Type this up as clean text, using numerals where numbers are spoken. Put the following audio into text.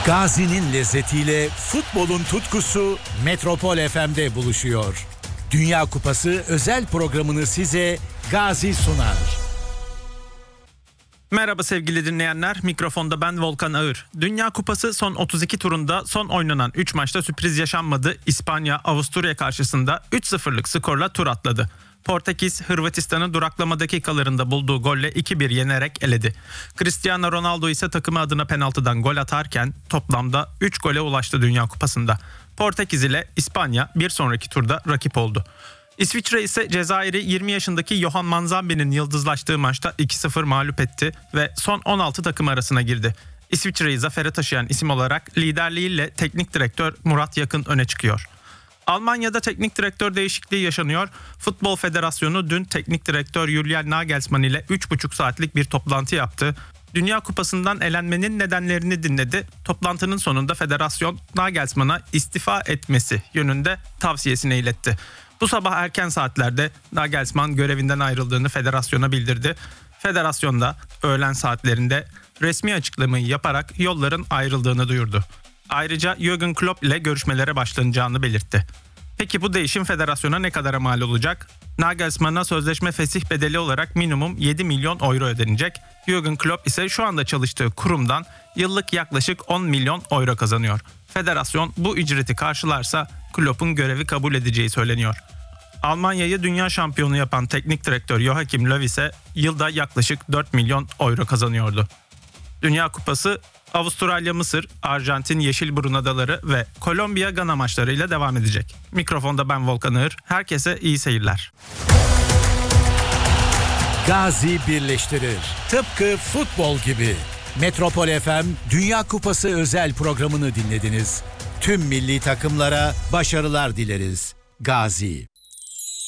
Gazi'nin lezzetiyle futbolun tutkusu Metropol FM'de buluşuyor. Dünya Kupası özel programını size Gazi sunar. Merhaba sevgili dinleyenler, mikrofonda ben Volkan Ağır. Dünya Kupası son 32 turunda son oynanan 3 maçta sürpriz yaşanmadı. İspanya, Avusturya karşısında 3-0'lık skorla tur atladı. Portekiz, Hırvatistan'ı duraklama dakikalarında bulduğu golle 2-1 yenerek eledi. Cristiano Ronaldo ise takımı adına penaltıdan gol atarken toplamda 3 gole ulaştı Dünya Kupası'nda. Portekiz ile İspanya bir sonraki turda rakip oldu. İsviçre ise Cezayir'i 20 yaşındaki Johan Manzambi'nin yıldızlaştığı maçta 2-0 mağlup etti ve son 16 takım arasına girdi. İsviçre'yi zafere taşıyan isim olarak liderliğiyle teknik direktör Murat Yakın öne çıkıyor. Almanya'da teknik direktör değişikliği yaşanıyor. Futbol Federasyonu dün teknik direktör Julian Nagelsmann ile 3,5 saatlik bir toplantı yaptı. Dünya Kupası'ndan elenmenin nedenlerini dinledi. Toplantının sonunda federasyon Nagelsmann'a istifa etmesi yönünde tavsiyesini iletti. Bu sabah erken saatlerde Nagelsmann görevinden ayrıldığını federasyona bildirdi. Federasyon da öğlen saatlerinde resmi açıklamayı yaparak yolların ayrıldığını duyurdu. Ayrıca Jürgen Klopp ile görüşmelere başlanacağını belirtti. Peki bu değişim federasyona ne kadara mal olacak? Nagelsmann'a sözleşme fesih bedeli olarak minimum 7 milyon euro ödenecek. Jürgen Klopp ise şu anda çalıştığı kurumdan yıllık yaklaşık 10 milyon euro kazanıyor. Federasyon bu ücreti karşılarsa Klopp'un görevi kabul edeceği söyleniyor. Almanya'yı dünya şampiyonu yapan teknik direktör Joachim Löw ise yılda yaklaşık 4 milyon euro kazanıyordu. Dünya Kupası Avustralya, Mısır, Arjantin, Yeşilburun Adaları ve Kolombiya Gana maçlarıyla devam edecek. Mikrofonda ben Volkan Ağır. Herkese iyi seyirler. Gazi birleştirir. Tıpkı futbol gibi. Metropol FM Dünya Kupası özel programını dinlediniz. Tüm milli takımlara başarılar dileriz. Gazi.